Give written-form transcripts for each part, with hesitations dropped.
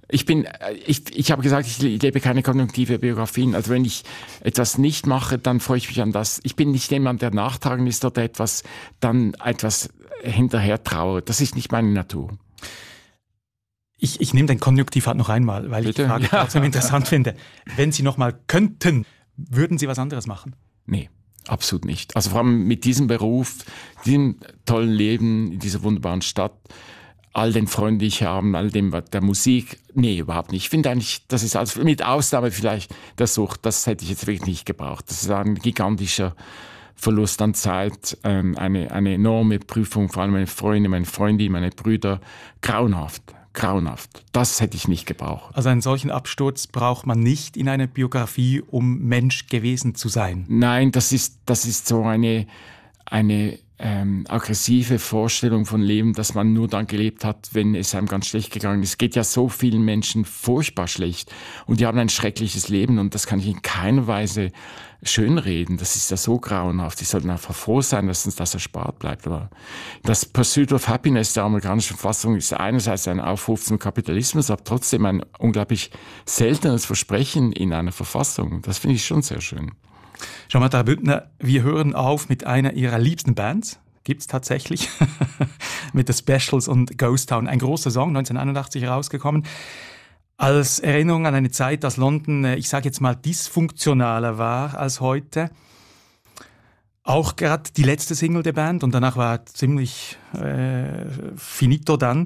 Ich habe gesagt, ich lebe keine konjunktive Biografien. Also wenn ich etwas nicht mache, dann freue ich mich an das. Ich bin nicht jemand, der nachtragend ist oder etwas hinterher trauert. Das ist nicht meine Natur. Ich nehme den Konjunktiv halt noch einmal, weil Bitte? ich die Frage trotzdem interessant finde. Wenn Sie noch mal könnten, würden Sie was anderes machen? Nee, absolut nicht. Also vor allem mit diesem Beruf, diesem tollen Leben in dieser wunderbaren Stadt, all den Freunden, die ich habe, all dem der Musik, nee, überhaupt nicht. Ich finde eigentlich, das ist also mit Ausnahme vielleicht der Sucht, das hätte ich jetzt wirklich nicht gebraucht. Das ist ein gigantischer Verlust an Zeit, eine enorme Prüfung, vor allem meine Freunde, meine Freundin, meine Brüder, grauenhaft. Das hätte ich nicht gebraucht. Also einen solchen Absturz braucht man nicht in einer Biografie, um Mensch gewesen zu sein. Nein, das ist so eine aggressive Vorstellung von Leben, dass man nur dann gelebt hat, wenn es einem ganz schlecht gegangen ist. Es geht ja so vielen Menschen furchtbar schlecht und die haben ein schreckliches Leben und das kann ich in keiner Weise schönreden. Das ist ja so grauenhaft. Sie sollten einfach froh sein, dass uns das erspart bleibt. Aber das Pursuit of Happiness der amerikanischen Verfassung ist einerseits ein Aufruf zum Kapitalismus, aber trotzdem ein unglaublich seltenes Versprechen in einer Verfassung. Das finde ich schon sehr schön. Jean-Martin Büttner, wir hören auf mit einer Ihrer liebsten Bands. Gibt's tatsächlich. Mit The Specials und Ghost Town. Ein großer Song, 1981 herausgekommen. Als Erinnerung an eine Zeit, als London, ich sage jetzt mal, dysfunktionaler war als heute. Auch gerade die letzte Single der Band und danach war ziemlich finito dann.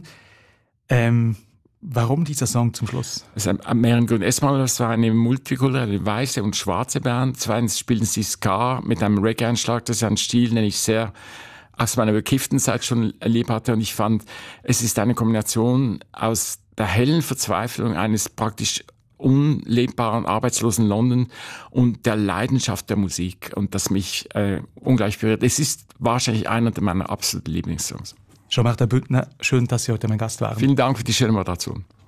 Warum dieser Song zum Schluss? Es hat mehreren Gründen. Erstmal, es war eine multikulturelle weiße und schwarze Band. Zweitens spielen sie Ska mit einem Reggae-Einschlag. Das ist ein Stil, den ich sehr aus meiner bekifften Zeit schon erlebt hatte. Und ich fand, es ist eine Kombination aus der hellen Verzweiflung eines praktisch unlebbaren, arbeitslosen London und der Leidenschaft der Musik. Und das mich ungleich berührt. Es ist wahrscheinlich einer meiner absoluten Lieblingssongs. Jean-Martin Büttner, schön, dass Sie heute mein Gast waren. Vielen Dank für die schöne Moderation.